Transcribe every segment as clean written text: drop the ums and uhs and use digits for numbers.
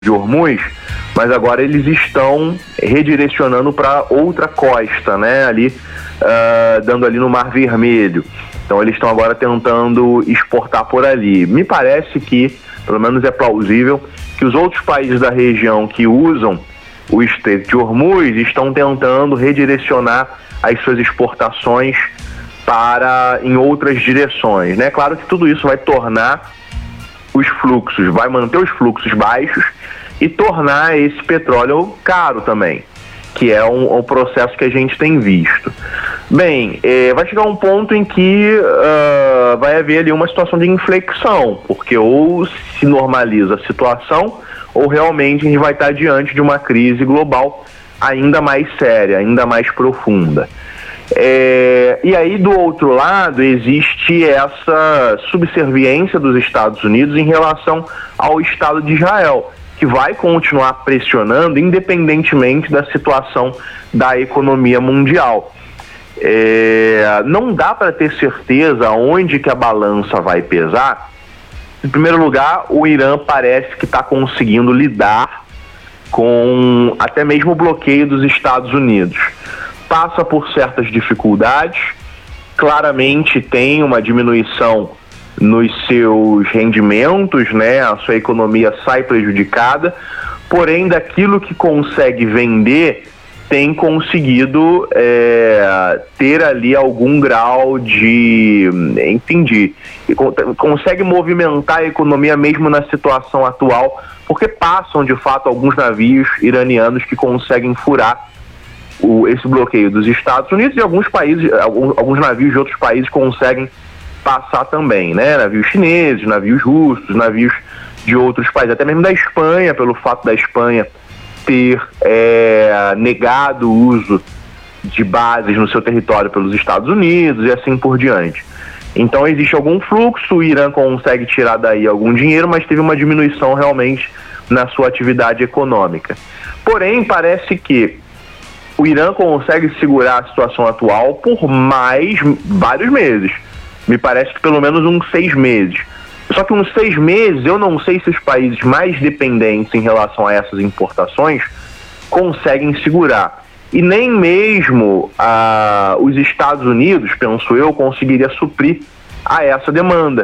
de Hormuz, mas agora eles estão redirecionando para outra costa, né, ali, dando ali no Mar Vermelho. Então eles estão agora tentando exportar por ali. Me parece que, pelo menos é plausível, que os outros países da região que usam o Estreito de Hormuz estão tentando redirecionar as suas exportações em outras direções, né? Claro que tudo isso vai tornar os fluxos, vai manter os fluxos baixos e tornar esse petróleo caro também, que é um processo que a gente tem visto. Bem, vai chegar um ponto em que vai haver ali uma situação de inflexão, porque ou se normaliza a situação, ou realmente a gente vai estar diante de uma crise global ainda mais séria, ainda mais profunda. E aí, do outro lado, existe essa subserviência dos Estados Unidos em relação ao Estado de Israel, que vai continuar pressionando independentemente da situação da economia mundial. Não dá para ter certeza onde que a balança vai pesar. Em primeiro lugar, o Irã parece que está conseguindo lidar com até mesmo o bloqueio dos Estados Unidos. Passa por certas dificuldades, claramente tem uma diminuição nos seus rendimentos, né? A sua economia sai prejudicada, porém daquilo que consegue vender tem conseguido ter ali algum grau consegue movimentar a economia mesmo na situação atual, porque passam de fato alguns navios iranianos que conseguem furar esse bloqueio dos Estados Unidos, e alguns navios de outros países conseguem passar também, né? Navios chineses, navios russos, navios de outros países, até mesmo da Espanha, pelo fato da Espanha ter negado o uso de bases no seu território pelos Estados Unidos e assim por diante. Então existe algum fluxo, o Irã consegue tirar daí algum dinheiro, mas teve uma diminuição realmente na sua atividade econômica. Porém, parece que o Irã consegue segurar a situação atual por mais vários meses. Me parece que pelo menos uns 6 meses. Só que uns 6 meses, eu não sei se os países mais dependentes em relação a essas importações conseguem segurar. E nem mesmo os Estados Unidos, penso eu, conseguiria suprir a essa demanda.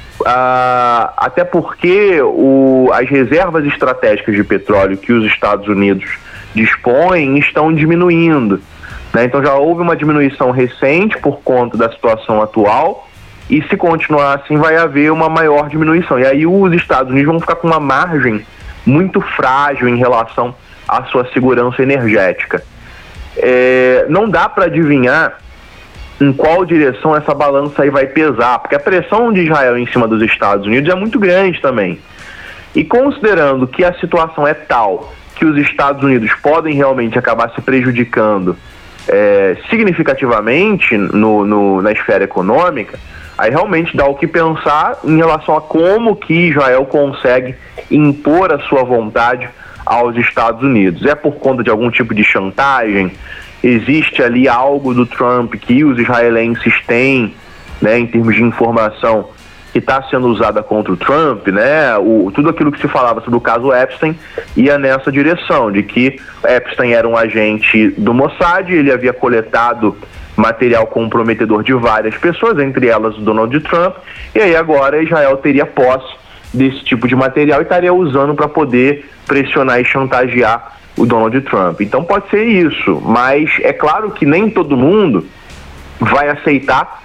Até porque as reservas estratégicas de petróleo que os Estados Unidos dispõem estão diminuindo, né? Então já houve uma diminuição recente por conta da situação atual, e se continuar assim vai haver uma maior diminuição. E aí os Estados Unidos vão ficar com uma margem muito frágil em relação à sua segurança energética. Não dá para adivinhar em qual direção essa balança aí vai pesar, porque a pressão de Israel em cima dos Estados Unidos é muito grande também. E considerando que a situação é tal que os Estados Unidos podem realmente acabar se prejudicando significativamente na esfera econômica, aí realmente dá o que pensar em relação a como que Israel consegue impor a sua vontade aos Estados Unidos. É por conta de algum tipo de chantagem? Existe ali algo do Trump que os israelenses têm, né, em termos de informação, que está sendo usada contra o Trump, né? Tudo aquilo que se falava sobre o caso Epstein ia nessa direção, de que Epstein era um agente do Mossad, ele havia coletado material comprometedor de várias pessoas, entre elas o Donald Trump, e aí agora Israel teria posse desse tipo de material e estaria usando para poder pressionar e chantagear o Donald Trump. Então pode ser isso, mas é claro que nem todo mundo vai aceitar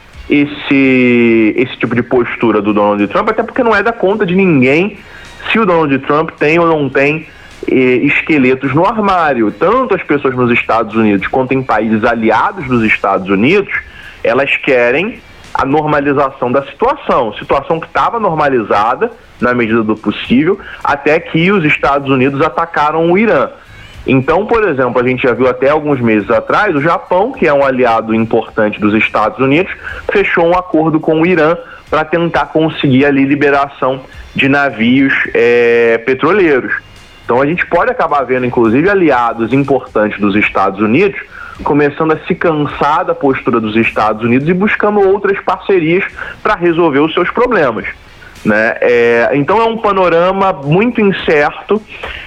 esse tipo de postura do Donald Trump, até porque não é da conta de ninguém se o Donald Trump tem ou não tem esqueletos no armário. Tanto as pessoas nos Estados Unidos quanto em países aliados dos Estados Unidos, elas querem a normalização da situação que estava normalizada na medida do possível, até que os Estados Unidos atacaram o Irã. Então, por exemplo, a gente já viu até alguns meses atrás, o Japão, que é um aliado importante dos Estados Unidos, fechou um acordo com o Irã para tentar conseguir ali liberação de navios petroleiros. Então a gente pode acabar vendo, inclusive, aliados importantes dos Estados Unidos começando a se cansar da postura dos Estados Unidos e buscando outras parcerias para resolver os seus problemas. né? Então é um panorama muito incerto